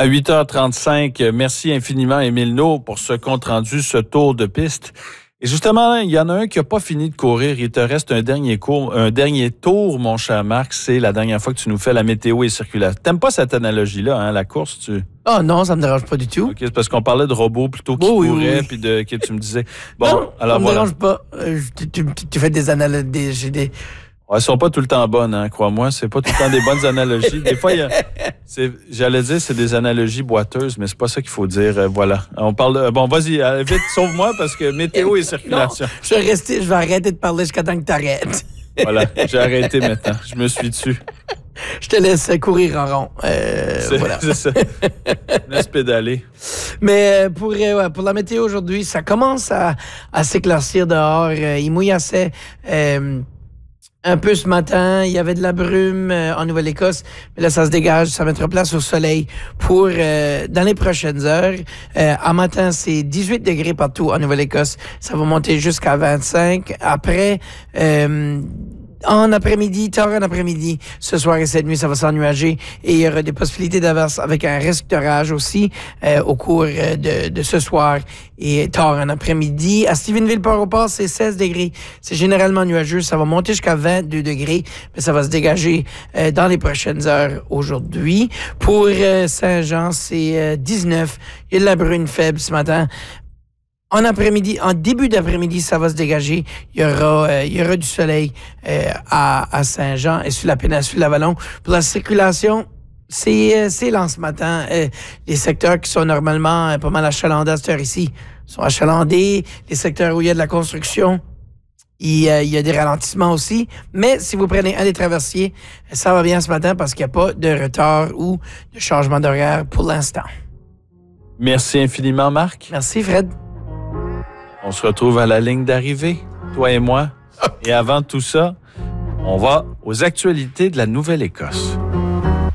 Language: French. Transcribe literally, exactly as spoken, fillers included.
À huit heures trente-cinq, merci infiniment, Émile Naud, pour ce compte-rendu, ce tour de piste. Et justement, il y en a un qui n'a pas fini de courir. Il te reste un dernier, cours, un dernier tour, mon cher Marc. C'est la dernière fois que tu nous fais la météo et circulation. T'aimes pas cette analogie-là, hein, la course? Tu... Oh non, ça me dérange pas du tout. OK, c'est parce qu'on parlait de robots plutôt qui oui, couraient, oui, oui. puis de que tu me disais... Bon, non, alors ça me voilà. dérange pas. Euh, tu, tu, tu fais des analogies, des, j'ai des... Ouais, elles sont pas tout le temps bonnes, hein, crois-moi. C'est pas tout le temps des bonnes analogies. Des fois, il y a, c'est, j'allais dire c'est des analogies boiteuses, mais c'est pas ça qu'il faut dire. Euh, voilà. On parle de, bon, vas-y, allez, vite, sauve-moi parce que météo et circulation. Non, je vais rester, je vais arrêter de parler jusqu'à temps que t'arrêtes. Voilà, j'ai arrêté maintenant. Je me suis dessus. Je te laisse courir en rond. Euh, c'est, voilà. c'est ça. Laisse pédaler. Mais pour, ouais, pour la météo aujourd'hui, ça commence à, à s'éclaircir dehors. Il mouille assez. Euh, Un peu ce matin, il y avait de la brume euh, en Nouvelle-Écosse, mais là, ça se dégage, ça mettra place au soleil pour euh, dans les prochaines heures. Euh, en matin, c'est dix-huit degrés partout en Nouvelle-Écosse. Ça va monter jusqu'à vingt-cinq. Après, euh, en après-midi, tard en après-midi, ce soir et cette nuit, ça va s'ennuager et il y aura des possibilités d'averse avec un risque d'orage aussi euh, au cours de, de ce soir et tard en après-midi. À Stephenville-Port-au-Port, c'est seize degrés. C'est généralement nuageux. Ça va monter jusqu'à vingt-deux degrés, mais ça va se dégager euh, dans les prochaines heures aujourd'hui. Pour euh, Saint-Jean, c'est euh, dix-neuf. Il y a de la brune faible ce matin. En après-midi, en début d'après-midi, ça va se dégager. Il y aura, euh, il y aura du soleil euh, à, à Saint-Jean et sur la péninsule d'Avalon. Pour la circulation, c'est, euh, c'est lent ce matin. Euh, les secteurs qui sont normalement euh, pas mal achalandés à cette heure ici sont achalandés. Les secteurs où il y a de la construction, il, euh, il y a des ralentissements aussi. Mais si vous prenez un des traversiers, ça va bien ce matin parce qu'il n'y a pas de retard ou de changement d'horaire pour l'instant. Merci infiniment, Marc. Merci, Fred. On se retrouve à la ligne d'arrivée, toi et moi. Et avant tout ça, on va aux actualités de la Nouvelle-Écosse.